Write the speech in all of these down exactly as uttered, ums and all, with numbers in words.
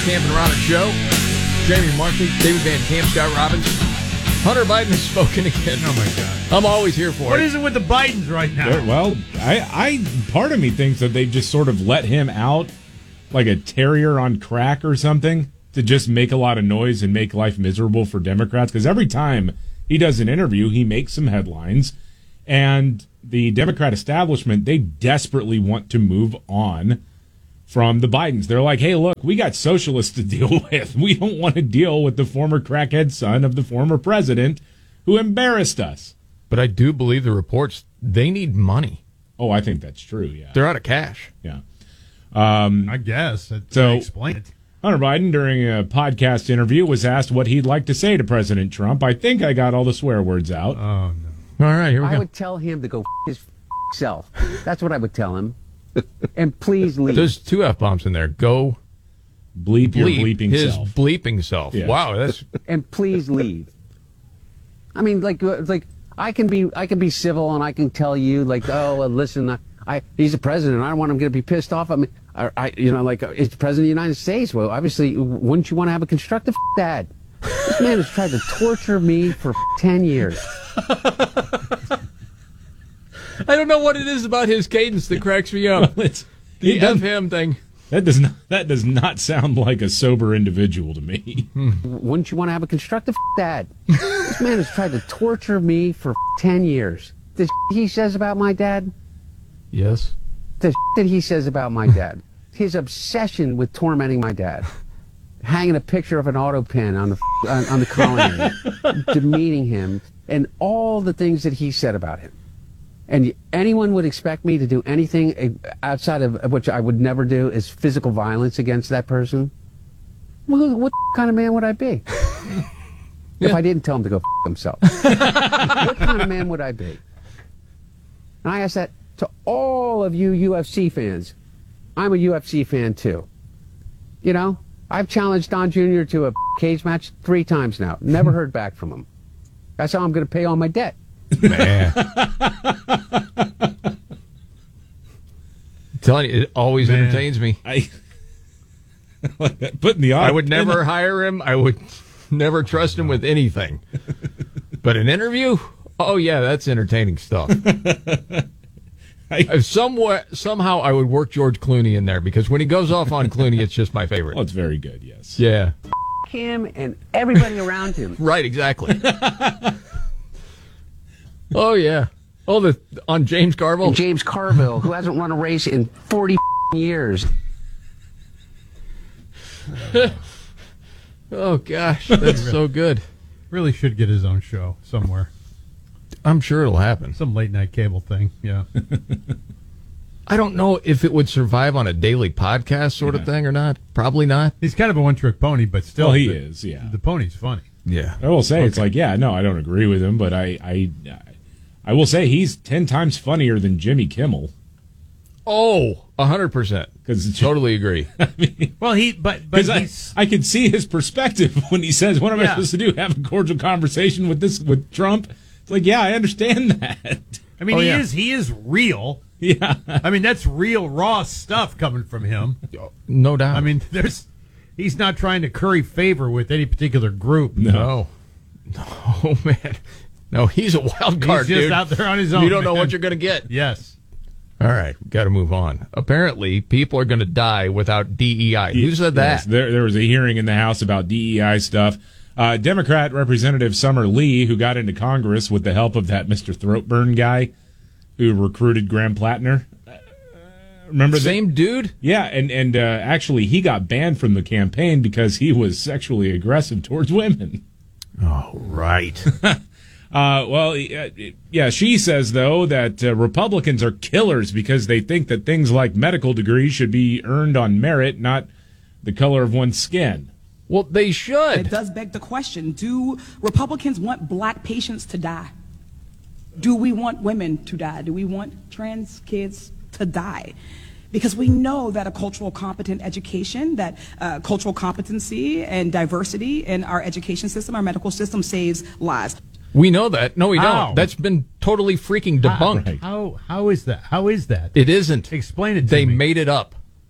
Camp and Robbins Show. Jamie Markley, David Van Camp, Scott Robbins. Hunter Biden has spoken again. Oh, my God. I'm always here for What it. is it with the Bidens right now? They're- well, I, I part of me thinks that they just sort of let him out like a terrier on crack or something to just make a lot of noise and make life miserable for Democrats. Because every time he does an interview, he makes some headlines. And the Democrat establishment, they desperately want to move on from the Bidens. They're like, hey, look, we got socialists to deal with. We don't want to deal with the former crackhead son of the former president who embarrassed us. But I do believe the reports, they need money. Oh, I think that's true, yeah. They're out of cash. Yeah. Um, I guess. That So- explain it. Hunter Biden, during a podcast interview, was asked what he'd like to say to President Trump. I think I got all the swear words out. Oh, no. All right, here we I go. would tell him to go f- his f- self. That's what I would tell him. And please leave. There's two F-bombs in there. Go Bleep your bleep bleeping his self. bleeping self. Yes. Wow, that's And please leave. I mean, like, uh, like I can be, I can be civil, and I can tell you, like, oh, well, listen, I, I, he's the president. I don't want him to be pissed off. I mean, I, I you know, like, uh, it's the president of the United States. Well, obviously, wouldn't you want to have a constructive f- dad? This man has tried to torture me for f- ten years. I don't know what it is about his cadence that cracks me up. It's, The he F doesn't- him thing. that does not that does not sound like a sober individual to me. Wouldn't you want to have a constructive f- dad? This man has tried to torture me for f- ten years. The s- he says about my dad, Yes. the s- that he says about my dad, his obsession with tormenting my dad, hanging a picture of an auto pen on the f- on, on the colony, demeaning him, and all the things that he said about him. And anyone would expect me to do anything outside of which I would never do is physical violence against that person. Well, what kind of man would I be if I didn't tell him to go f- himself? What kind of man would I be? And I ask that to all of you U F C fans. I'm a U F C fan too. You know, I've challenged Don Junior to a cage match three times now. Never heard back from him. That's how I'm going to pay all my debt. Man. I'm telling you, it always Man. entertains me. I putting the I would never hire him. I would never trust him with anything. But an interview? Oh, yeah, that's entertaining stuff. If somewhere, somehow I would work George Clooney in there, because when he goes off on Clooney, it's just my favorite. Well, it's very good. Yes. Yeah. Him and everybody around him. Right, exactly. Oh, yeah. Oh, the on James Carville? And James Carville, who hasn't run a race in forty years. Oh, gosh, that's so good. Really should get his own show somewhere. I'm sure it'll happen. Some late night cable thing. Yeah. I don't know if it would survive on a daily podcast sort of thing or not. Probably not. He's kind of a one trick pony, but still. Well, he the, is. Yeah. The pony's funny. Yeah. I will say it's like, yeah, no, I don't agree with him, but I, I, I will say he's ten times funnier than Jimmy Kimmel. Oh, a hundred percent. Because Totally agree. I mean, Well, he, but, but I, he's, I can see his perspective when he says, "What am I Yeah. supposed to do? Have a cordial conversation with this with Trump?" It's like, yeah, I understand that. I mean, Oh, he yeah. is, he is real. Yeah. I mean, that's real raw stuff coming from him. No doubt. I mean, there's, he's not trying to curry favor with any particular group. no. No, oh, man. No, he's a wild card, He's just dude. out there on his own. You don't know man. what you're going to get. Yes. All right, got to move on. Apparently, people are going to die without D E I. Who said Yes, that? there, there was a hearing in the House about D E I stuff. Uh, Democrat Representative Summer Lee, who got into Congress with the help of that Mister Throatburn guy who recruited Graham Plattner. Uh, remember Same that? dude? Yeah, and, and uh, actually he got banned from the campaign because he was sexually aggressive towards women. Oh, right. Uh, well, uh, yeah, she says, though, that uh, Republicans are killers because they think that things like medical degrees should be earned on merit, not the color of one's skin. Well, they It should. does beg the question, do Republicans want black patients to die? Do we want women to die? Do we want trans kids to die? Because we know that a cultural competent education, that uh, cultural competency and diversity in our education system, our medical system, saves lives. We know that. No, we How? don't. That's been totally freaking debunked. Right. How, how is that? How is that? It isn't. Explain it to They me. made it up.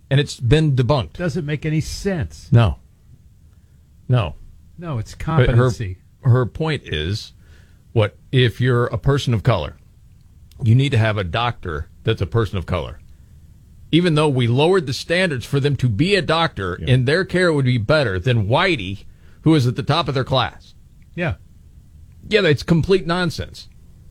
and it's been debunked. Doesn't make any sense. No. No. No, it's But competency. her, her point is, what if you're a person of color, you need to have a doctor that's a person of color. Even though we lowered the standards for them to be a doctor, Yeah. and their care would be better than Whitey, who is at the top of their class. Yeah. Yeah, that's complete nonsense.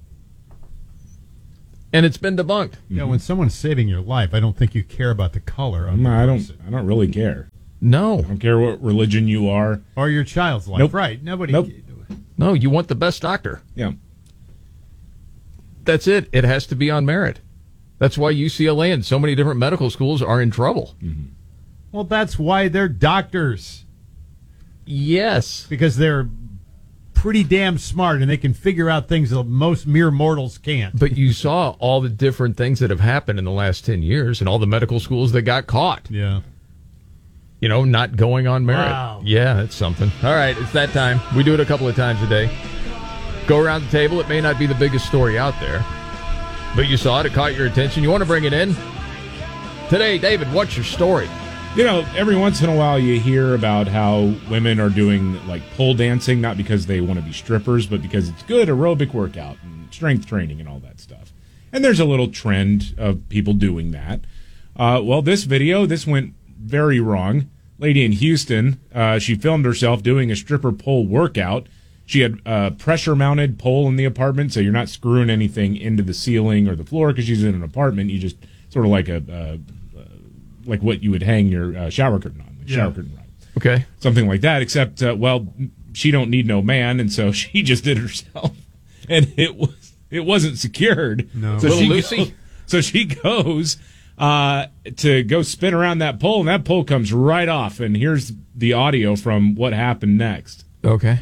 And it's been debunked. You know, when someone's saving your life, I don't think you care about the color of No, the I don't. person. I don't really care. No. I don't care what religion you are. Or your child's life. Nope. Right. Nobody. Nope. No, you want the best doctor. Yeah. That's it. It has to be on merit. That's why U C L A and so many different medical schools are in trouble. Well, that's why they're doctors. Yes. Because they're pretty damn smart and they can figure out things that most mere mortals can't. But you saw all the different things that have happened in the last ten years and all the medical schools that got caught. Yeah. You know, not going on merit. Wow. Yeah, it's something. All right, it's that time. We do it a couple of times a day. Go around the table. It may not be the biggest story out there, but you saw it. It caught your attention. You want to bring it in? Today, David, what's your story? You know, every once in a while you hear about how women are doing like pole dancing, not because they want to be strippers, but because it's good aerobic workout and strength training and all that stuff. And there's a little trend of people doing that. Uh, well, this video, this went very wrong. Lady in Houston, uh, she filmed herself doing a stripper pole workout. She had a pressure-mounted pole in the apartment, so you're not screwing anything into the ceiling or the floor because she's in an apartment. You just sort of like a uh, uh, like what you would hang your uh, shower curtain on, like Yeah. shower curtain rod, Okay. something like that. Except, uh, well, she don't need no man, and so she just did it herself, and it was it wasn't secured. No. so Little she Lucy? Go, so she goes uh, to go spin around that pole, and that pole comes right off. And here's the audio from what happened next. Okay.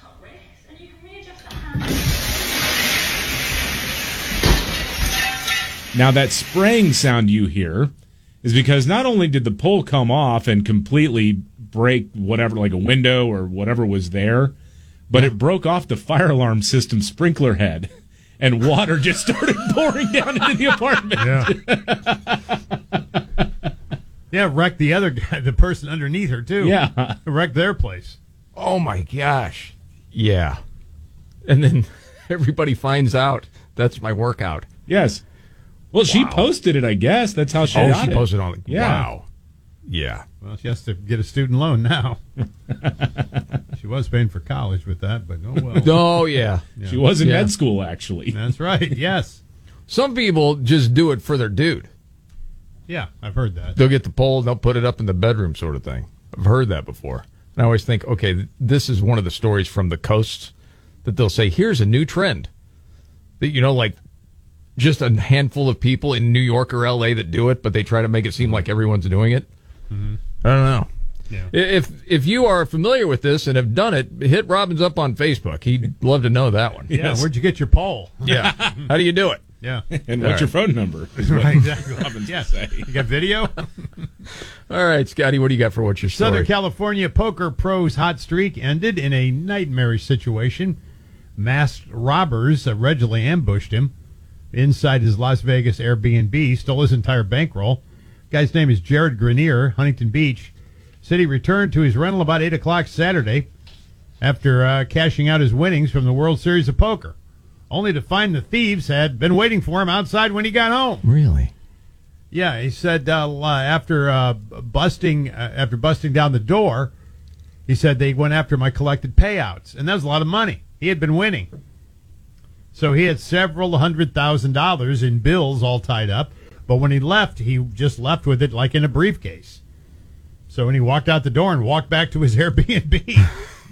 Now, that spraying sound you hear is because not only did the pole come off and completely break whatever, like a window or whatever was there, but it broke off the fire alarm system sprinkler head, and water just started pouring down into the apartment. Yeah. Yeah, wrecked the other guy, the person underneath her, too. Yeah. Wrecked their place. Oh, my gosh. Yeah. And then everybody finds out that's my workout. Yes. Well, she Wow. posted it, I guess. That's how she Oh, got she it. posted on it. Yeah. Wow. Yeah. Well, she has to get a student loan now. She was paying for college with that, but oh well. Oh, yeah. She was in Yeah. med school, actually. That's right, yes. Some people just do it for their dude. Yeah, I've heard that. They'll get the pole and they'll put it up in the bedroom sort of thing. I've heard that before. And I always think, okay, th- this is one of the stories from the coasts that they'll say, here's a new trend. That, you know, like just a handful of people in New York or L A that do it, but they try to make it seem like everyone's doing it. Mm-hmm. I don't know. Yeah. I- If if you are familiar with this and have done it, hit Robbins up on Facebook. He'd love to know that one. Yeah, Yes. where'd you get your poll? Yeah. How do you do it? Yeah. And what's your phone number? Is what Right, exactly. Robbins Yeah. would say. You got video? All right, Scotty, what do you got for what's your story? Southern California poker pros hot streak ended in a nightmarish situation. Masked robbers allegedly ambushed him inside his Las Vegas Airbnb, stole his entire bankroll. Guy's name is Jared Grenier, Huntington Beach. Said he returned to his rental about eight o'clock Saturday after uh, cashing out his winnings from the World Series of Poker, only to find the thieves had been waiting for him outside when he got home. Really? Yeah, he said uh, after uh, busting uh, after busting down the door, he said they went after my collected payouts, and that was a lot of money. He had been winning, so he had several hundred thousand dollars in bills all tied up. But when he left, he just left with it like in a briefcase. So when he walked out the door and walked back to his Airbnb,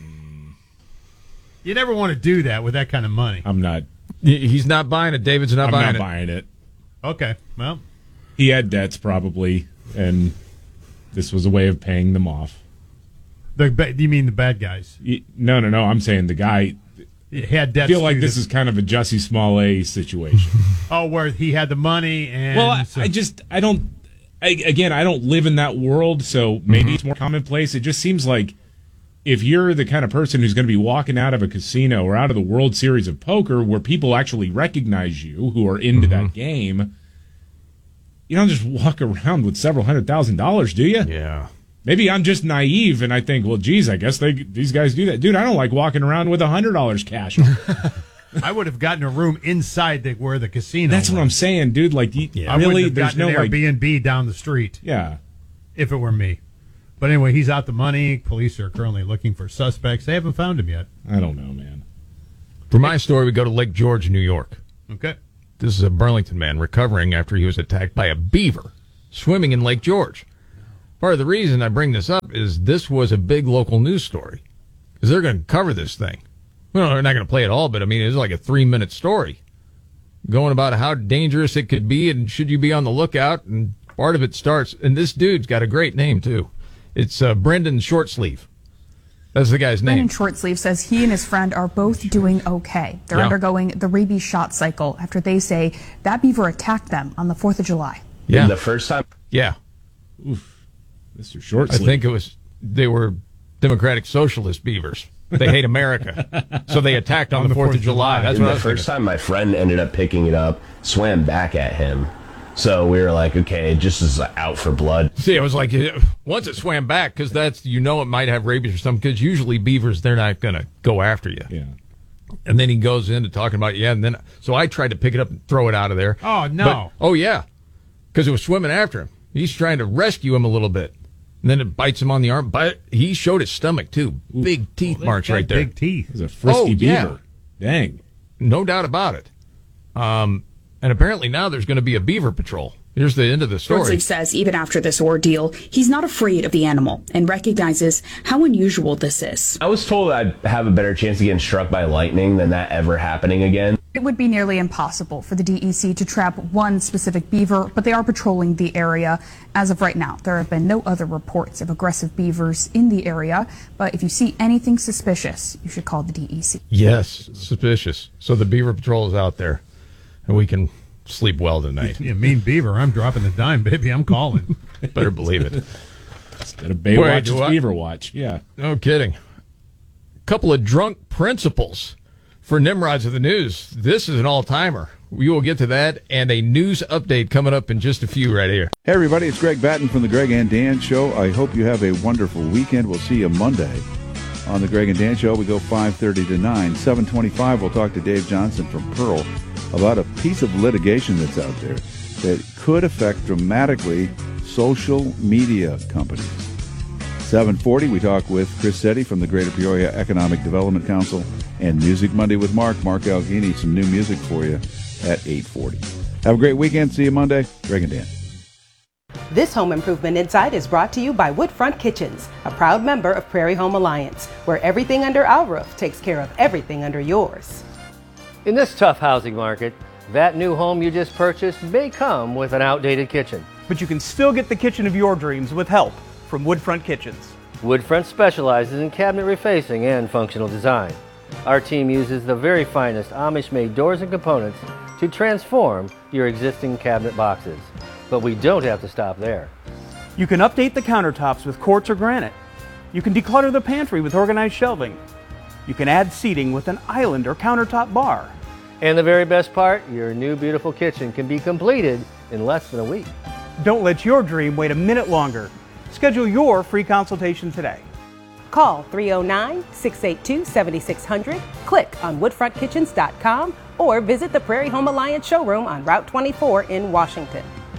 you never want to do that with that kind of money. I'm not. He- He's not buying it. David's not I'm buying not it. buying it. Okay, well, He had debts probably, and this was a way of paying them off. the ba- you mean the bad guys? He- No, no, no. I'm saying the guy. He had I debts. feel like to this the- is kind of a Jussie Smollett situation. oh, where he had the money and Well, I, so- I just I don't. I, again, I don't live in that world, so maybe Mm-hmm. it's more commonplace. It just seems like if you're the kind of person who's going to be walking out of a casino or out of the World Series of Poker, where people actually recognize you, who are into Mm-hmm. that game, you don't just walk around with several hundred thousand dollars, do you? Yeah. Maybe I'm just naive and I think, well, geez, I guess they these guys do that. Dude, I don't like walking around with one hundred dollars cash. I would have gotten a room inside the, where the casino That's was. what I'm saying, dude. Like, you, I really, wouldn't have there's gotten no an like, Airbnb down the street yeah. if it were me. But anyway, he's out the money. Police are currently looking for suspects. They haven't found him yet. I don't know, man. For my story, we go to Lake George, New York. Okay. This is a Burlington man recovering after he was attacked by a beaver swimming in Lake George. Part of the reason I bring this up is this was a big local news story because they're going to cover this thing. Well, they're not going to play it all, but I mean, it's like a three-minute story going about how dangerous it could be and should you be on the lookout. And part of it starts, and this dude's got a great name, too. It's uh, Brendan Shortsleeve. That's the guy's name. Brendan Shortsleeve says he and his friend are both doing okay. They're Yeah. undergoing the rabies shot cycle after they say that beaver attacked them on the fourth of July. Yeah. The first time? Yeah. Oof. Mister Short I think it was, they were Democratic Socialist beavers. They hate America. So they attacked on, the fourth of July. That's And what I the was first thinking. time my friend ended up picking it up, swam back at him. So we were like, okay, it just is out for blood. See, it was like, uh, once it swam back, because that's, you know, it might have rabies or something, because usually beavers, they're not going to go after you. Yeah. And then he goes into talking about, yeah, and then, so I tried to pick it up and throw it out of there. Oh, no. But, oh, yeah, because it was swimming after him. He's trying to rescue him a little bit. And then it bites him on the arm. But he showed his stomach, too. Big teeth Well, marks they've got right there. Big teeth. It was a frisky Oh, yeah. beaver. Dang. No doubt about it. Um, and apparently now there's going to be a beaver patrol. Here's the end of the story. Shortsleeve says even after this ordeal, he's not afraid of the animal and recognizes how unusual this is. I was told I'd have a better chance of getting struck by lightning than that ever happening again. It would be nearly impossible for the D E C to trap one specific beaver, but they are patrolling the area. As of right now, there have been no other reports of aggressive beavers in the area, but if you see anything suspicious, you should call the D E C. Yes, suspicious. So the beaver patrol is out there, and we can sleep well tonight. You mean beaver? I'm dropping the dime, baby. I'm calling. Better believe it. Instead of Baywatch, Wait, it's do I- Beaver Watch. Yeah. No kidding. Couple of drunk principals for Nimrods of the News. This is an all-timer. We will get to that and a news update coming up in just a few right here. Hey, everybody, it's Greg Batten from the Greg and Dan Show. I hope you have a wonderful weekend. We'll see you Monday on the Greg and Dan Show. We go five thirty to nine. seven twenty-five, we'll talk to Dave Johnson from Pearl about a piece of litigation that's out there that could affect dramatically social media companies. seven forty, we talk with Chris Setti from the Greater Peoria Economic Development Council, and Music Monday with Mark. Mark Alghini, some new music for you at eight forty. Have a great weekend. See you Monday. Greg and Dan. This Home Improvement Insight is brought to you by Woodfront Kitchens, a proud member of Prairie Home Alliance, where everything under our roof takes care of everything under yours. In this tough housing market, that new home you just purchased may come with an outdated kitchen. But you can still get the kitchen of your dreams with help from Woodfront Kitchens. Woodfront specializes in cabinet refacing and functional design. Our team uses the very finest Amish-made doors and components to transform your existing cabinet boxes. But we don't have to stop there. You can update the countertops with quartz or granite. You can declutter the pantry with organized shelving. You can add seating with an island or countertop bar. And the very best part, your new beautiful kitchen can be completed in less than a week. Don't let your dream wait a minute longer. Schedule your free consultation today. Call three oh nine, six eight two, seven six zero zero, click on woodfront kitchens dot com, or visit the Prairie Home Alliance showroom on Route twenty-four in Washington.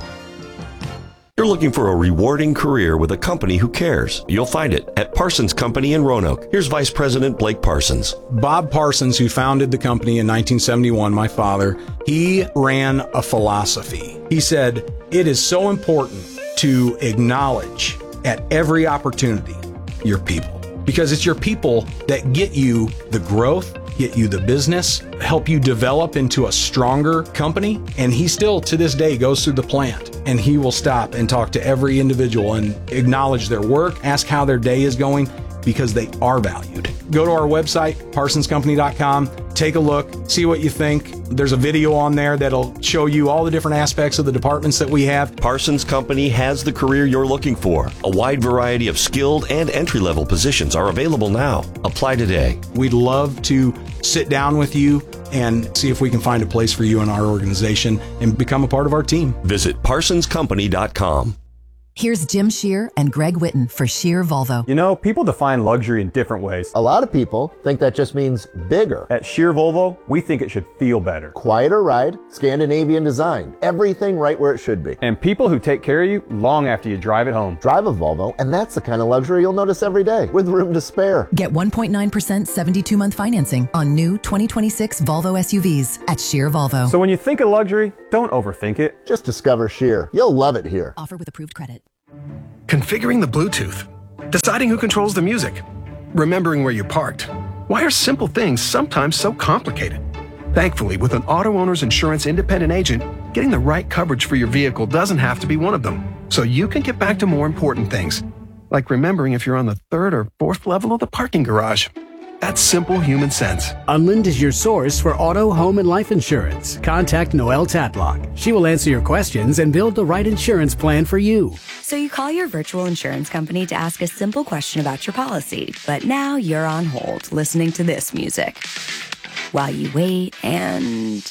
You're looking for a rewarding career with a company who cares. You'll find it at Parsons Company in Roanoke. Here's Vice President Blake Parsons. Bob Parsons, who founded the company in nineteen seventy-one, my father, he ran a philosophy. He said, it is so important to acknowledge at every opportunity your people, because it's your people that get you the growth, get you the business, help you develop into a stronger company. And he still, to this day, goes through the plant and he will stop and talk to every individual and acknowledge their work, ask how their day is going, because they are valued. go to our website, parsons company dot com, take a look, see what you think. There's a video on there that'll show you all the different aspects of the departments that we have. Parsons Company has the career you're looking for. A wide variety of skilled and entry-level positions are available now. Apply today. We'd love to sit down with you and see if we can find a place for you in our organization and become a part of our team. Visit parsons company dot com. Here's Jim Shear and Greg Witten for Shear Volvo. You know, people define luxury in different ways. A lot of people think that just means bigger. At Shear Volvo, we think it should feel better. Quieter ride, Scandinavian design, everything right where it should be. And people who take care of you long after you drive it home. Drive a Volvo, and that's the kind of luxury you'll notice every day, with room to spare. Get one point nine percent seventy-two month financing on new twenty twenty-six Volvo S U Vs at Shear Volvo. So when you think of luxury, don't overthink it. Just discover Shear. You'll love it here. Offer with approved credit. Configuring the Bluetooth, deciding who controls the music, remembering where you parked. Why are simple things sometimes so complicated? Thankfully, with an auto owner's insurance independent agent, getting the right coverage for your vehicle doesn't have to be one of them. So you can get back to more important things, like remembering if you're on the third or fourth level of the parking garage. That's simple human sense. Unlind is your source for auto, home, and life insurance. Contact Noelle Tatlock. She will answer your questions and build the right insurance plan for you. So you call your virtual insurance company to ask a simple question about your policy, but now you're on hold listening to this music while you wait and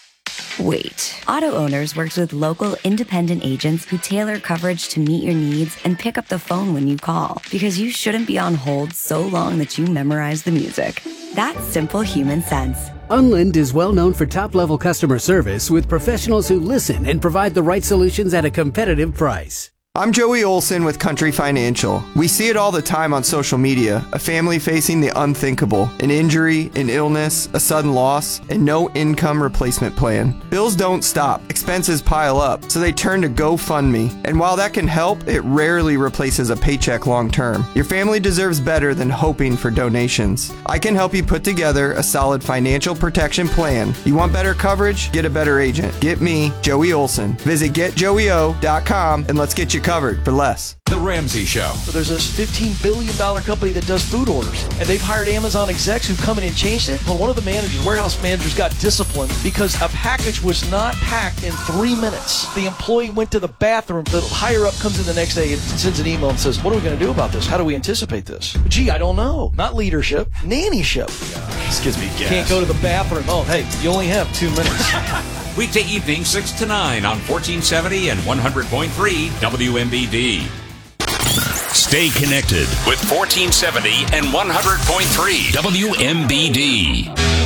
wait. Auto Owners works with local independent agents who tailor coverage to meet your needs and pick up the phone when you call, because you shouldn't be on hold so long that you memorize the music. That's simple human sense. Unlind is well known for top-level customer service with professionals who listen and provide the right solutions at a competitive price. I'm Joey Olson with Country Financial. We see it all the time on social media, a family facing the unthinkable, an injury, an illness, a sudden loss, and no income replacement plan. Bills don't stop, expenses pile up, so they turn to GoFundMe. And while that can help, it rarely replaces a paycheck long term. Your family deserves better than hoping for donations. I can help you put together a solid financial protection plan. You want better coverage? Get a better agent. Get me, Joey Olson. Visit get joey o dot com and let's get you covered for less. The Ramsey Show. So there's this fifteen billion dollars company that does food orders, and they've hired Amazon execs who've come in and changed it. Well, one of the managers, warehouse managers, got disciplined because a package was not packed in three minutes. The employee went to the bathroom. The higher up comes in the next day and sends an email and says, what are we going to do about this? How do we anticipate this? Gee, I don't know. Not leadership, nannyship. This gives me gas. Can't go to the bathroom. Oh, hey, you only have two minutes. Weekday evening, six to nine on fourteen seventy and one hundred point three W M B D. Stay connected with fourteen seventy and one hundred point three W M B D.